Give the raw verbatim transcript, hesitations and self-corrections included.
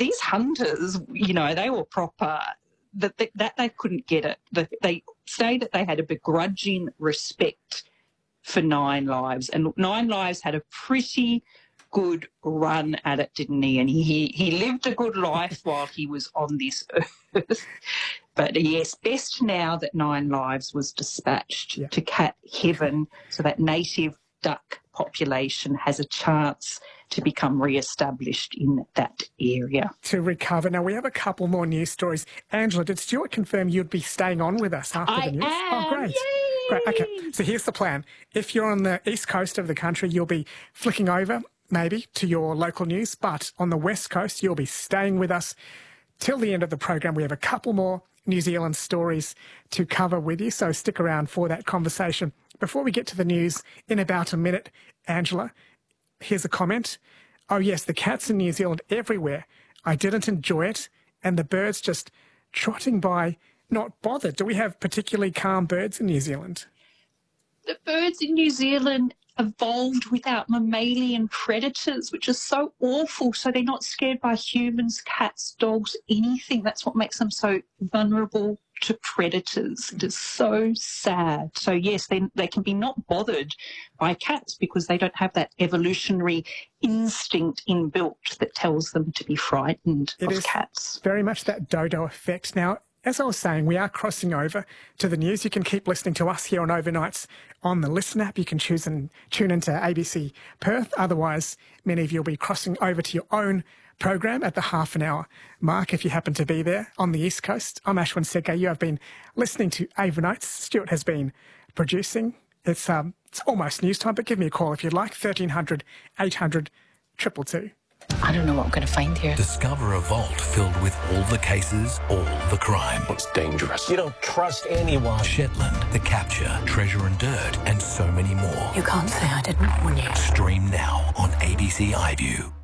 these hunters, you know, they were proper, that they, that they couldn't get it. The, they say that they had a begrudging respect for Nine Lives, and Nine Lives had a pretty good run at it, didn't he? And he, he lived a good life while he was on this earth. But yes, best now that Nine Lives was dispatched yeah. to cat heaven so that native duck population has a chance to become re-established in that area. To recover. Now, we have a couple more news stories. Angela, did Stuart confirm you'd be staying on with us after I the news? Am. Oh, great. Yay. Great. Okay, so here's the plan. If you're on the east coast of the country, you'll be flicking over, maybe, to your local news, but on the west coast, you'll be staying with us till the end of the program. We have a couple more New Zealand stories to cover with you, so stick around for that conversation. Before we get to the news in about a minute, Angela, here's a comment. Oh, yes, the cats in New Zealand everywhere. I didn't enjoy it, and the birds just trotting by, not bothered. Do we have particularly calm birds in New Zealand? The birds in New Zealand evolved without mammalian predators, which is so awful. So they're not scared by humans, cats, dogs, anything. That's what makes them so vulnerable to predators. It is so sad. So yes, they, they can be not bothered by cats because they don't have that evolutionary instinct inbuilt that tells them to be frightened it of is cats. Very much that dodo effect. Now, as I was saying, we are crossing over to the news. You can keep listening to us here on Overnights on the Listen app. You can choose and tune into A B C Perth. Otherwise, many of you will be crossing over to your own program at the half an hour mark if you happen to be there on the East Coast. I'm Ashwin Segar. You have been listening to Overnights. Stuart has been producing. It's um, it's almost news time, but give me a call if you'd like. thirteen hundred, eight hundred, two two two. I don't know what I'm going to find here. Discover a vault filled with all the cases, all the crime. It's dangerous. You don't trust anyone. Shetland, The Capture, Treasure and Dirt, and so many more. You can't say I didn't warn you. Stream now on A B C iView.